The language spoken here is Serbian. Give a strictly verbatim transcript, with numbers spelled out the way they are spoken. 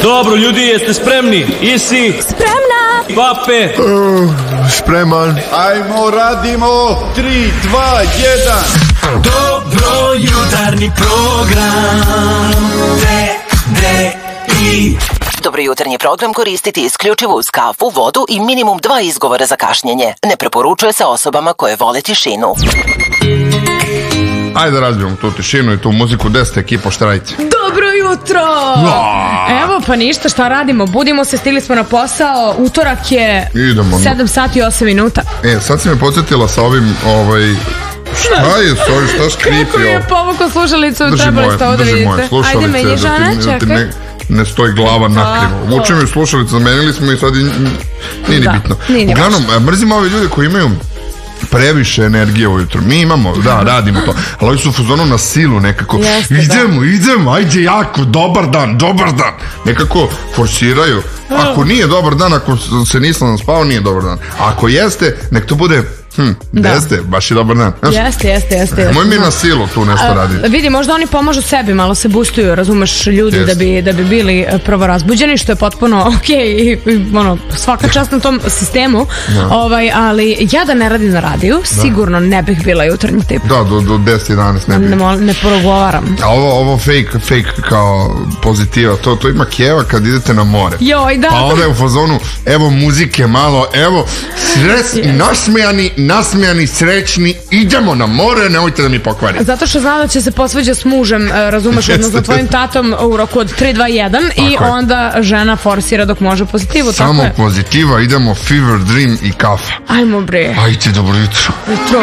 Dobro, ljudi, jeste spremni? Isi? Spremna! Pape? Uh, spreman. Ajmo, radimo! Tri, dva, jedan! Dobro jutarnji program. D, D, I. Dobro jutarnji program koristiti isključivo uz kafu, vodu i minimum dva izgovora za kašnjenje. Ne preporučuje se osobama koje vole tišinu. Ajde da razbijemo tu tišinu i tu muziku. Gde ste, ekipo, štrajci? Dobro jutro! Evo pa ništa, šta radimo? Budimo se, stigli smo na posao. Utorak je sedam sati i osam minuta. E, sad si me podsjetila sa ovim, ovaj... Šta je s ovim, šta škripi? Kako je povukao slušalicu, trebali ste ovo da vidite. Ajde, meni žena, čekaj. Ne stoji glava na krivo. Mučem ju slušalicu, zamenili smo i sad nije ni bitno. Uglavnom, mrzim ove ljude koji imaju previše energije ujutro. Mi imamo, da, radimo to, ali ovi su u fazonu na silu nekako. Idemo, idemo, ajde jako, dobar dan, dobar dan. Nekako forsiraju. Ako nije dobar dan, ako se nisam naspao, nije dobar dan. Ako jeste, nek to bude... Hm, jeste, baš je dobar dan. Jeste, jeste, jeste. Moj mi na silu tu nešto radi. Vidi, možda oni pomažu sebi, malo se boostuju, razumeš, ljudi da bi, da bi bili prvo razbuđeni, što je potpuno okej i ono, svaka čast na tom sistemu, ovaj, ali ja da ne radim na radiju, sigurno ne bih bila jutarnji tip. Da, do, do deset jedanaest ne bih. Ne, ne progovaram. A ovo, ovo fake, fake kao pozitiva, to, to ima Keva kad idete na more. Joj, da. Pa onda je u fazonu, evo muzike malo, evo, sres, nasmejani, nasmijani, srećni, idemo na more, nemojte da mi pokvari. Zato što zna da će se posvađa s mužem, razumeš, odnosno tvojim tatom u roku od tri, dva, jedan i onda žena forsira dok može pozitivu. Samo pozitiva, idemo Fever Dream i kafa. Ajmo bre. Ajde, dobro jutro. Jutro.